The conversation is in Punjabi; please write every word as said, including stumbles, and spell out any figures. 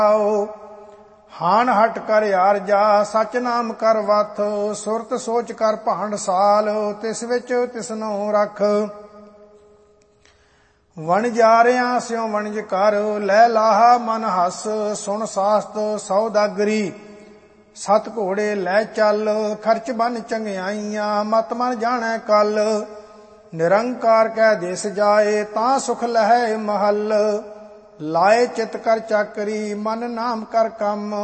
ਹਾਨ ਹਟ ਕਰ ਆਰਜਾ ਸਚ ਨਾਮ ਕਰ ਵਥ ਸੁਰਤ ਸੋਚ ਕਰ ਭਾਂਡ ਸਾਲ ਤਿਸ ਵਿੱਚ ਤਿਸਨੂੰ ਰਖ ਵਣਜਾਰਿਆਂ ਸਿਉ ਵਣਜ ਕਰ ਲੈ ਲਾਹਾ ਮਨ ਹਸ ਸੁਣ ਸਾਸਤ ਸੌਦਾਗਰੀ ਸਤ ਘੋੜੇ ਲੈ ਚੱਲ ਖਰਚ ਬਨ ਚੰਗਿਆਈਆਂ ਮਤ ਮਨ ਜਾਣੈ ਕਲ ਨਿਰੰਕਾਰ ਕੈ ਦੇਸ ਜਾਏ ਤਾਂ ਸੁਖ ਲਹੈ ਮਹਲ ਲਾਏ ਚਿਤ ਕਰ ਚਾਕਰੀ ਮਨ ਨਾਮ ਕਰ ਕੰਮ